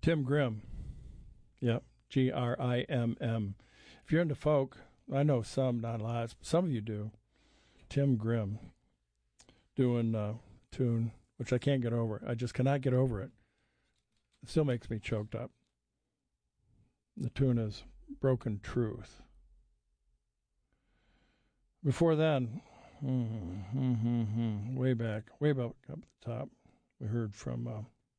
Tim Grimm. Yep, Grimm. If you're into folk, I know some, not lots, but some of you do. Tim Grimm doing a tune, which I can't get over. I just cannot get over it. It still makes me choked up. The tune is Broken Truth. Before then, way back up at the top, we heard from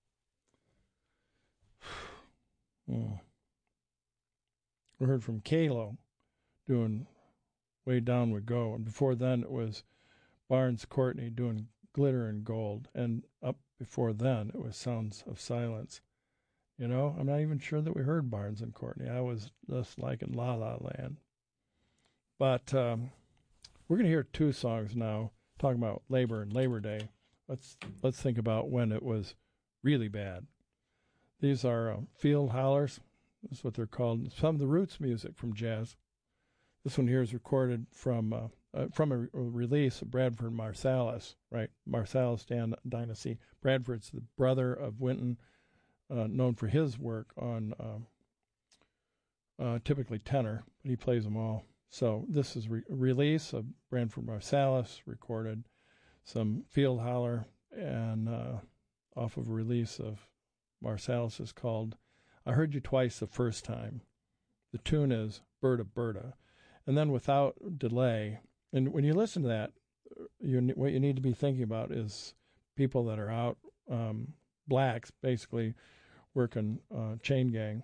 Kalo doing Way Down We Go. And before then it was Barnes Courtney doing Glitter and Gold. And up before then it was Sounds of Silence. You know, I'm not even sure that we heard Barnes and Courtney. I was just like in La La Land. But we're going to hear two songs now talking about labor and Labor Day. Let's think about when it was really bad. These are field hollers. That's what they're called. Some of the roots music from jazz. This one here is recorded from a release of Bradford Marsalis, right? Marsalis dynasty. Bradford's the brother of Wynton, known for his work on typically tenor, but he plays them all. So this is a release of Bradford Marsalis, recorded some field holler, and off of a release of Marsalis is called I Heard You Twice the First Time. The tune is Berta Berta. And then without delay, and when you listen to that, what you need to be thinking about is people that are out, blacks basically working chain gang.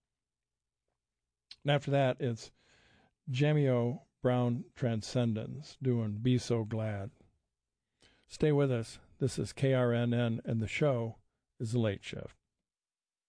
And after that, it's Jamio Brown Transcendence doing Be So Glad. Stay with us. This is KRNN, and the show is The Late Shift.